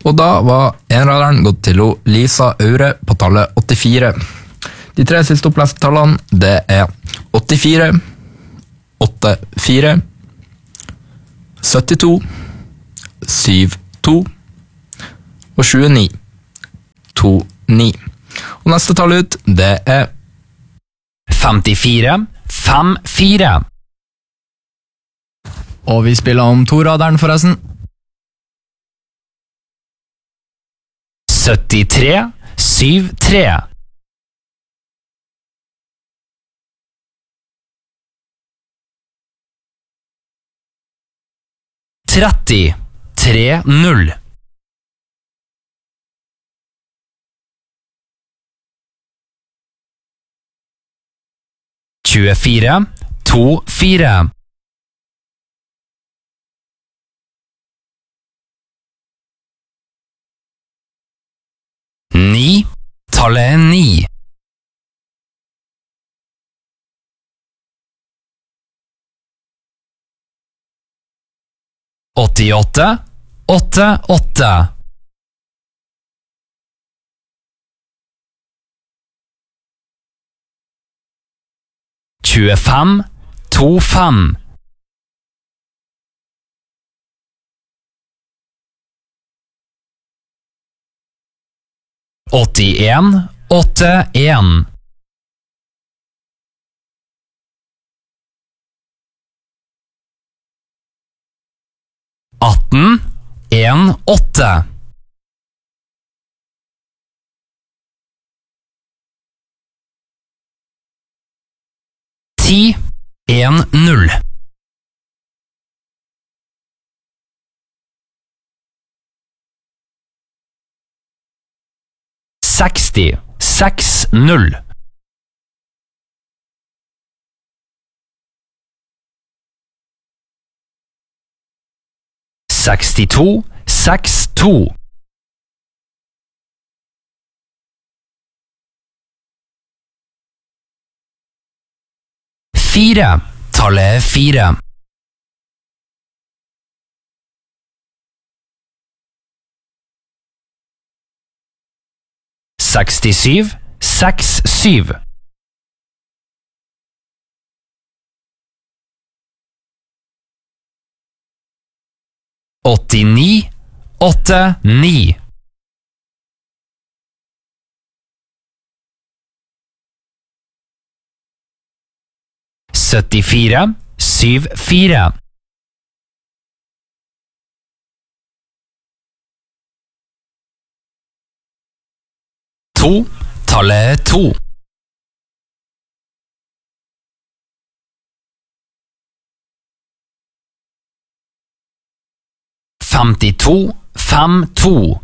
Og da var enraderen gått til Lisa Aure på tallet 84. De 3 siste oppleste tallene, det er 84, 84, 72, 72 og 29, 29. Og neste tall ut, det er 54, 54. Og vi spiller om toraderen forresten. 73, 73. 30, 3-0. 24, 2-4. 9, tallet 9. 88, 88. 25, 25. 81, 81. 18, 1, 8. 10, 1, 0. 60, 6, 0. 62, 6, 2. 4, tallet 4. 67, 6, 7. 89, 8, 9. 74, 7, 4. 2, tallet 2. 52, 5, 2.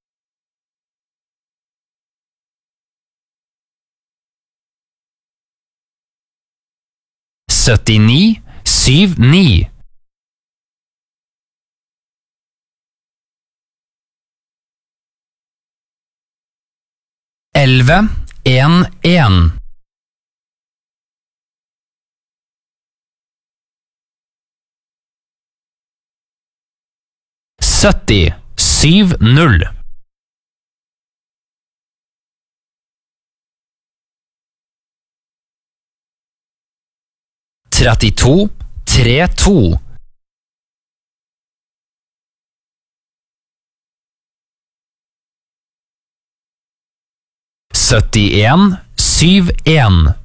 79, 7, 9. 11, 1, 1. 70, 7, 0. 32, 3, 2. 71, 7, 1.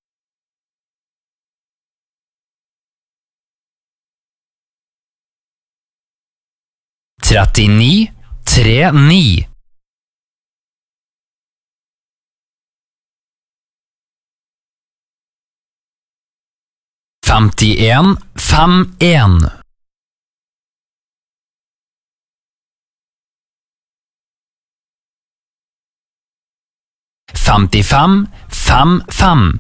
39, 3, 9. 51, 5, 1. 55, 5, 5.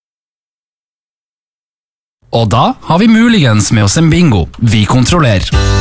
Og da har vi muligens med oss en bingo. Vi kontrollerer.